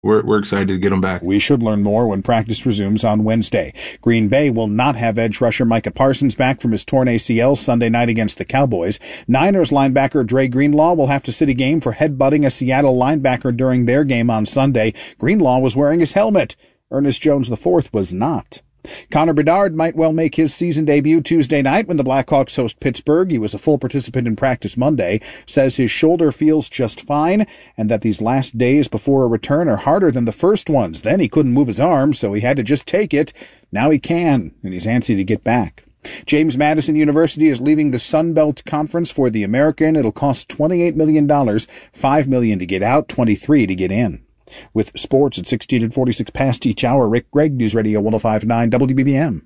we're excited to get him back. We should learn more when practice resumes on Wednesday. Green Bay will not have edge rusher Micah Parsons back from his torn ACL Sunday night against the Cowboys. Niners linebacker Dre Greenlaw will have to sit a game for headbutting a Seattle linebacker during their game on Sunday. Greenlaw was wearing his helmet. Ernest Jones IV was not. Connor Bedard might well make his season debut Tuesday night when the Blackhawks host Pittsburgh. He was a full participant in practice Monday, says his shoulder feels just fine, and that these last days before a return are harder than the first ones. Then he couldn't move his arm, so he had to just take it. Now he can, and he's antsy to get back. James Madison University is leaving the Sun Belt Conference for the American. It'll cost $28 million, $5 million to get out, $23 million to get in. With sports at 16 and 46 past each hour, Rick Gregg, News Radio 105.9 WBBM.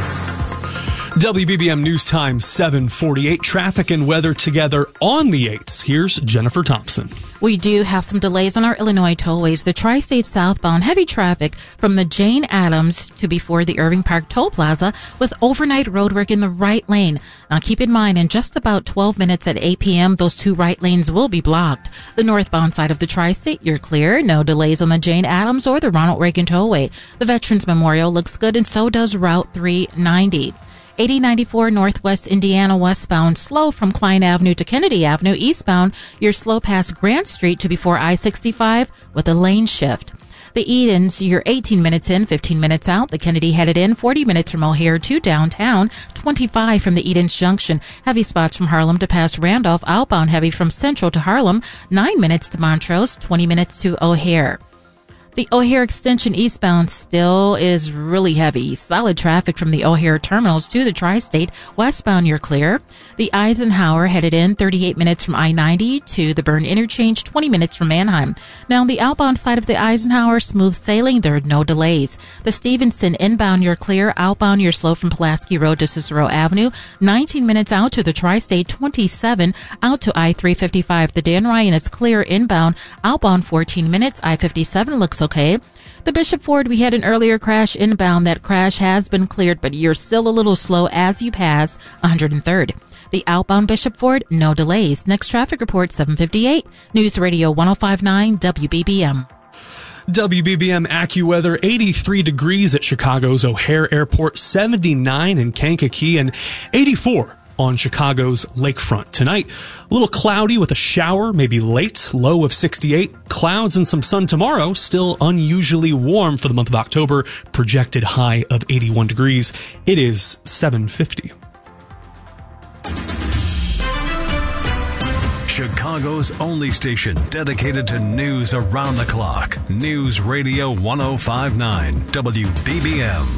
WBBM News Time 7:48. Traffic and weather together on the 8s. Here's Jennifer Thompson. We do have some delays on our Illinois tollways. The Tri-State southbound heavy traffic from the Jane Addams to before the Irving Park Toll Plaza with overnight roadwork in the right lane. Now keep in mind, in just about 12 minutes at 8 p.m., those two right lanes will be blocked. The northbound side of the Tri-State, you're clear. No delays on the Jane Addams or the Ronald Reagan Tollway. The Veterans Memorial looks good, and so does Route 390. 8094 Northwest Indiana westbound, slow from Klein Avenue to Kennedy Avenue. Eastbound, you're slow past Grant Street to before I-65 with a lane shift. The Edens, you're 18 minutes in, 15 minutes out. The Kennedy headed in, 40 minutes from O'Hare to downtown, 25 from the Edens Junction. Heavy spots from Harlem to past Randolph. Outbound heavy from Central to Harlem, 9 minutes to Montrose, 20 minutes to O'Hare. The O'Hare Extension eastbound still is really heavy. Solid traffic from the O'Hare terminals to the Tri-State. Westbound, you're clear. The Eisenhower headed in 38 minutes from I-90 to the Bern Interchange, 20 minutes from Mannheim. Now on the outbound side of the Eisenhower, smooth sailing. There are no delays. The Stevenson inbound, you're clear. Outbound, you're slow from Pulaski Road to Cicero Avenue. 19 minutes out to the Tri-State, 27 out to I-355. The Dan Ryan is clear inbound. Outbound, 14 minutes. I-57 looks okay. The Bishop Ford, we had an earlier crash inbound. That crash has been cleared, but you're still a little slow as you pass 103rd. The outbound Bishop Ford, no delays. Next traffic report, 7:58. News Radio 105.9 WBBM. WBBM AccuWeather, 83 degrees at Chicago's O'Hare Airport, 79 in Kankakee, and 84 on Chicago's lakefront. Tonight, a little cloudy with a shower, maybe late, low of 68. Clouds and some sun tomorrow, still unusually warm for the month of October, projected high of 81 degrees. It is 7:50. Chicago's only station dedicated to news around the clock. News Radio 105.9 WBBM.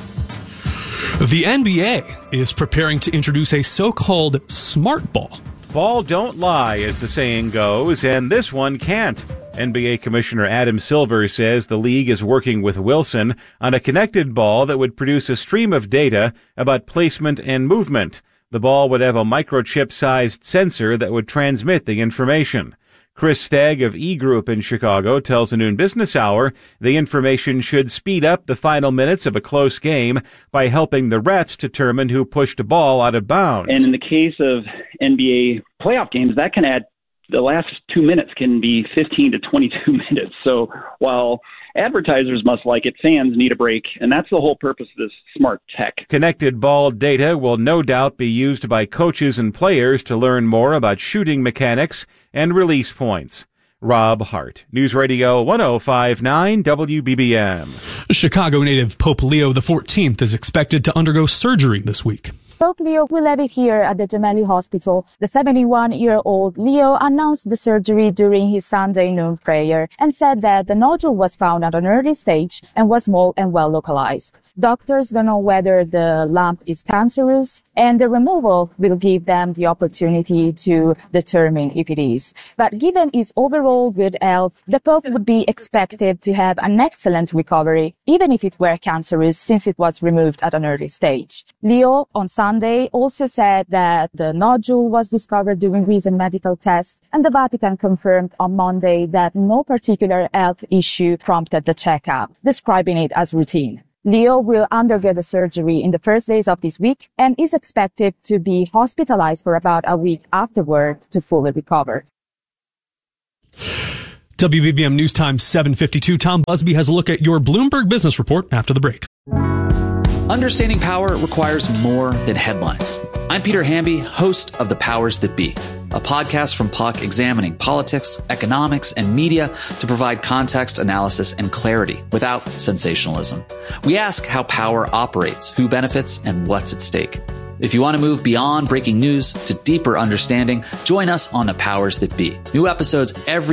The NBA is preparing to introduce a so-called smart ball. Ball don't lie, as the saying goes, and this one can't. NBA Commissioner Adam Silver says the league is working with Wilson on a connected ball that would produce a stream of data about placement and movement. The ball would have a microchip-sized sensor that would transmit the information. Chris Stagg of E-Group in Chicago tells the Noon Business Hour the information should speed up the final minutes of a close game by helping the refs determine who pushed a ball out of bounds. And in the case of NBA playoff games, that can add, the last 2 minutes can be 15 to 22 minutes. So while advertisers must like it, fans need a break, and that's the whole purpose of this smart tech. Connected ball data will no doubt be used by coaches and players to learn more about shooting mechanics and release points. Rob Hart, News Radio 105.9 WBBM. Chicago native Pope Leo XIV is expected to undergo surgery this week. Pope Leo will have it here at the Gemelli Hospital. The 71-year-old Leo announced the surgery during his Sunday noon prayer and said that the nodule was found at an early stage and was small and well localized. Doctors don't know whether the lump is cancerous, and the removal will give them the opportunity to determine if it is. But given his overall good health, the Pope would be expected to have an excellent recovery, even if it were cancerous, since it was removed at an early stage. Leo, on Sunday, also said that the nodule was discovered during recent medical tests, and the Vatican confirmed on Monday that no particular health issue prompted the checkup, describing it as routine. Leo will undergo the surgery in the first days of this week and is expected to be hospitalized for about a week afterward to fully recover. WBBM News Time 7:52. Tom Busby has a look at your Bloomberg Business Report after the break. Understanding power requires more than headlines. I'm Peter Hamby, host of The Powers That Be, a podcast from Puck examining politics, economics, and media to provide context, analysis, and clarity without sensationalism. We ask how power operates, who benefits, and what's at stake. If you want to move beyond breaking news to deeper understanding, join us on The Powers That Be. New episodes every